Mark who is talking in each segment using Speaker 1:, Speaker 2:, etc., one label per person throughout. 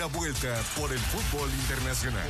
Speaker 1: una vuelta por el fútbol internacional.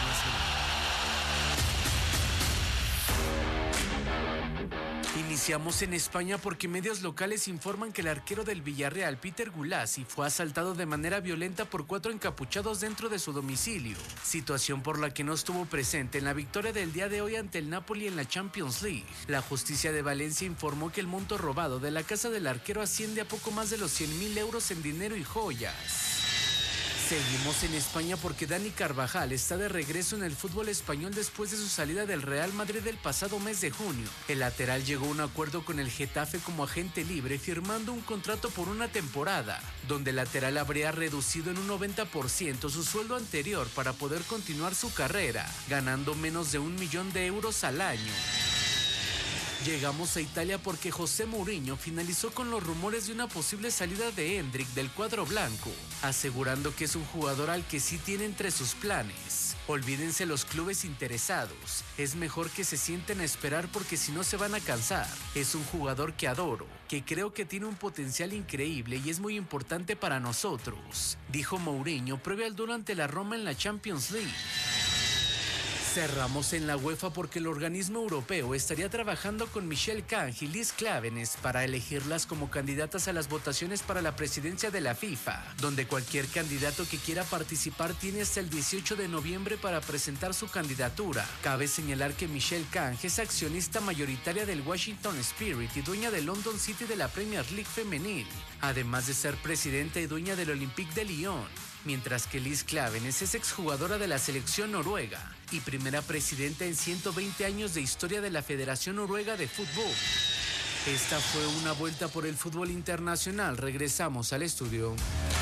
Speaker 2: Iniciamos en España porque medios locales informan que el arquero del Villarreal, Peter Gulasi, fue asaltado de manera violenta por 4 encapuchados dentro de su domicilio, situación por la que no estuvo presente en la victoria del día de hoy ante el Napoli en la Champions League. La justicia de Valencia informó que el monto robado de la casa del arquero asciende a poco más de los 100.000 euros en dinero y joyas. Seguimos en España porque Dani Carvajal está de regreso en el fútbol español después de su salida del Real Madrid el pasado mes de junio. El lateral llegó a un acuerdo con el Getafe como agente libre, firmando un contrato por una temporada, donde el lateral habría reducido en un 90% su sueldo anterior para poder continuar su carrera, ganando menos de 1 millón de euros al año. Llegamos a Italia porque José Mourinho finalizó con los rumores de una posible salida de Endrick del cuadro blanco, asegurando que es un jugador al que sí tiene entre sus planes. Olvídense los clubes interesados, es mejor que se sienten a esperar porque si no se van a cansar. Es un jugador que adoro, que creo que tiene un potencial increíble y es muy importante para nosotros, dijo Mourinho previo al duelo ante la Roma en la Champions League. Cerramos en la UEFA porque el organismo europeo estaría trabajando con Michel Kang y Liz Clavenes para elegirlas como candidatas a las votaciones para la presidencia de la FIFA, donde cualquier candidato que quiera participar tiene hasta el 18 de noviembre para presentar su candidatura. Cabe señalar que Michel Kang es accionista mayoritaria del Washington Spirit y dueña del London City de la Premier League femenil, además de ser presidenta y dueña del Olympique de Lyon, mientras que Liz Clavenes es exjugadora de la selección noruega y primera presidenta en 120 años de historia de la Federación Noruega de Fútbol. Esta fue una vuelta por el fútbol internacional. Regresamos al estudio.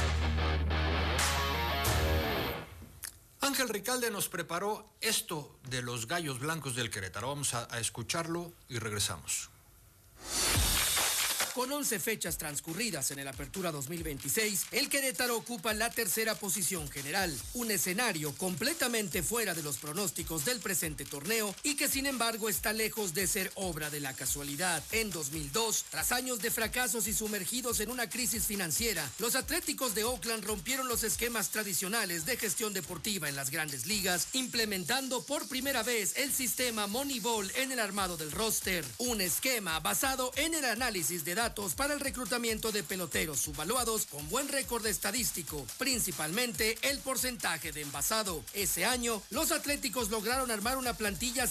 Speaker 3: Ángel Ricalde nos preparó esto de los Gallos Blancos del Querétaro. Vamos a escucharlo y regresamos.
Speaker 4: Con 11 fechas transcurridas en el Apertura 2026, el Querétaro ocupa la tercera posición general, un escenario completamente fuera de los pronósticos del presente torneo y que sin embargo está lejos de ser obra de la casualidad. En 2002, tras años de fracasos y sumergidos en una crisis financiera, los Atléticos de Oakland rompieron los esquemas tradicionales de gestión deportiva en las grandes ligas, implementando por primera vez el sistema Moneyball en el armado del roster, un esquema basado en el análisis de datos para el reclutamiento de peloteros subvaluados con buen récord estadístico, principalmente el porcentaje de envasado. Ese año, los Atléticos lograron armar una plantilla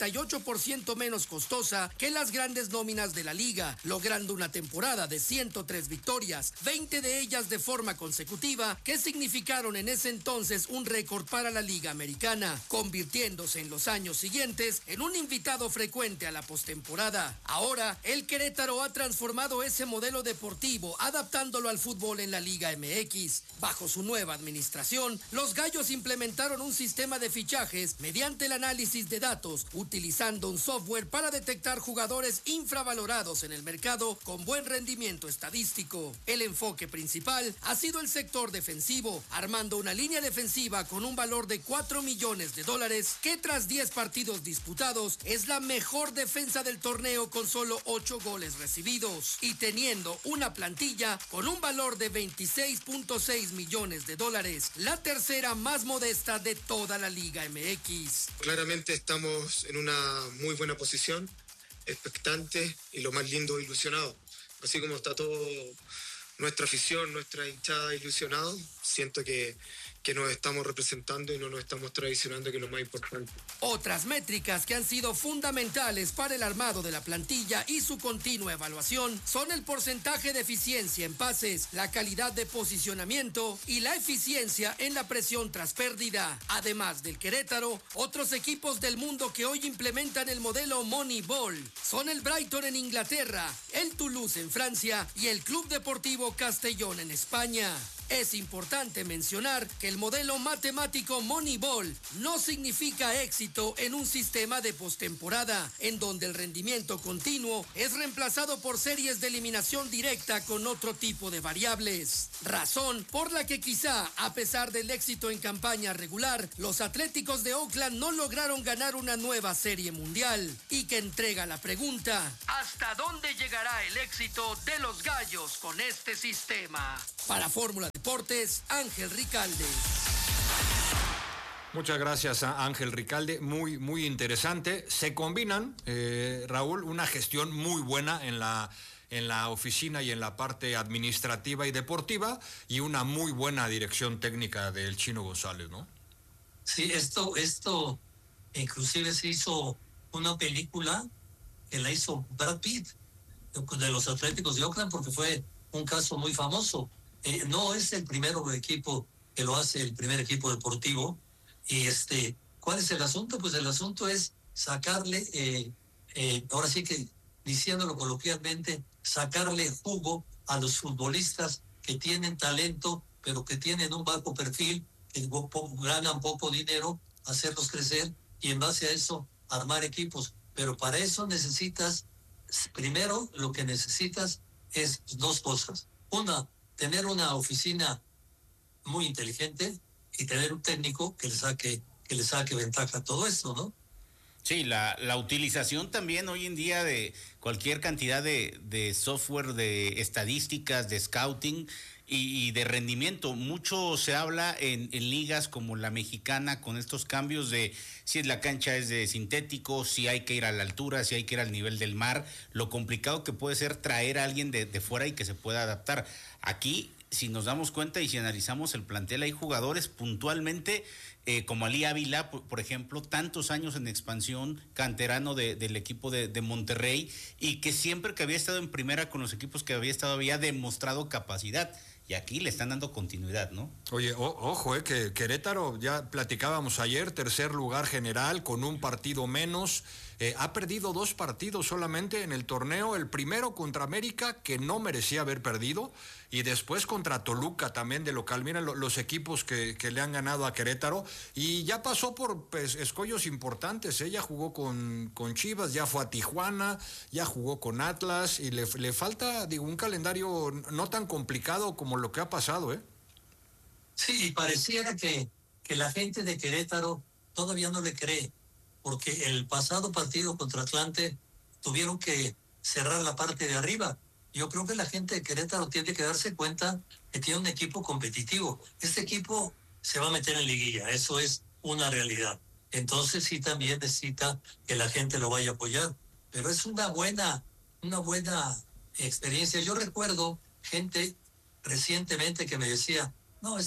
Speaker 4: 68% menos costosa que las grandes nóminas de la liga, logrando una temporada de 103 victorias, 20 de ellas de forma consecutiva, que significaron en ese entonces un récord para la Liga Americana, convirtiéndose en los años siguientes en un invitado frecuente a la postemporada. Ahora, el Querétaro ha transformado ese modelo deportivo, adaptándolo al fútbol en la Liga MX. Bajo su nueva administración, los Gallos implementaron un sistema de fichajes mediante el análisis de datos, utilizando un software para detectar jugadores infravalorados en el mercado con buen rendimiento estadístico. El enfoque principal ha sido el sector defensivo, armando una línea defensiva con un valor de $4 millones, que tras 10 partidos disputados es la mejor defensa del torneo con solo 8 goles recibidos, y teniendo una plantilla con un valor de $26.6 millones, la tercera más modesta de toda la Liga MX.
Speaker 5: Claramente estamos en una muy buena posición, expectante y lo más lindo, ilusionado. Así como está todo nuestra afición, nuestra hinchada ilusionado, siento que nos estamos representando y no nos estamos traicionando, que es lo más importante.
Speaker 4: Otras métricas que han sido fundamentales para el armado de la plantilla y su continua evaluación son el porcentaje de eficiencia en pases, la calidad de posicionamiento y la eficiencia en la presión tras pérdida. Además del Querétaro, otros equipos del mundo que hoy implementan el modelo Moneyball son el Brighton en Inglaterra, el Toulouse en Francia y el Club Deportivo Castellón en España. Es importante mencionar que el modelo matemático Moneyball no significa éxito en un sistema de postemporada, en donde el rendimiento continuo es reemplazado por series de eliminación directa con otro tipo de variables. Razón por la que quizá, a pesar del éxito en campaña regular, los Atléticos de Oakland no lograron ganar una nueva serie mundial, y que entrega la pregunta: ¿hasta dónde llegará el éxito de los Gallos con este sistema? Para Fórmula Deportes, Ángel Ricalde.
Speaker 3: Muchas gracias a Ángel Ricalde, muy interesante. Se combinan, Raúl, una gestión muy buena en la oficina y en la parte administrativa y deportiva, y una muy buena dirección técnica del Chino González, ¿no?
Speaker 6: Sí, esto inclusive se hizo una película que la hizo Brad Pitt, de los Atléticos de Oakland, porque fue un caso muy famoso. No es el primer equipo que lo hace, el primer equipo deportivo. Y ¿cuál es el asunto? Pues el asunto es sacarle, ahora sí que diciéndolo coloquialmente, sacarle jugo a los futbolistas que tienen talento, pero que tienen un bajo perfil, que ganan poco dinero, hacerlos crecer y en base a eso armar equipos. Pero para eso necesitas, primero lo que necesitas es dos cosas. Una, tener una oficina muy inteligente y tener un técnico que le saque ventaja a todo esto, ¿no?
Speaker 7: Sí, la utilización también hoy en día de cualquier cantidad de software, de estadísticas, de scouting y de rendimiento. Mucho se habla en ligas como la mexicana con estos cambios de si la cancha es de sintético, si hay que ir a la altura, si hay que ir al nivel del mar, lo complicado que puede ser traer a alguien de fuera y que se pueda adaptar. Aquí, si nos damos cuenta y si analizamos el plantel, hay jugadores puntualmente, como Ali Ávila, por ejemplo, tantos años en expansión, canterano del equipo de Monterrey, y que siempre que había estado en primera con los equipos que había estado había demostrado capacidad. Y aquí le están dando continuidad, ¿no?
Speaker 3: Oye, ojo, que Querétaro, ya platicábamos ayer, tercer lugar general, con un partido menos. Ha perdido 2 partidos solamente en el torneo, el primero contra América, que no merecía haber perdido, y después contra Toluca también de local. Miren los equipos que le han ganado a Querétaro, y ya pasó por escollos importantes, ya jugó con Chivas, ya fue a Tijuana, ya jugó con Atlas, y le falta, un calendario no tan complicado como lo que ha pasado, ¿eh?
Speaker 6: Sí, y pareciera que la gente de Querétaro todavía no le cree, porque el pasado partido contra Atlante tuvieron que cerrar la parte de arriba. Yo creo que la gente de Querétaro tiene que darse cuenta que tiene un equipo competitivo. Este equipo se va a meter en liguilla, eso es una realidad. Entonces sí también necesita que la gente lo vaya a apoyar. Pero es una buena experiencia. Yo recuerdo gente recientemente que me decía,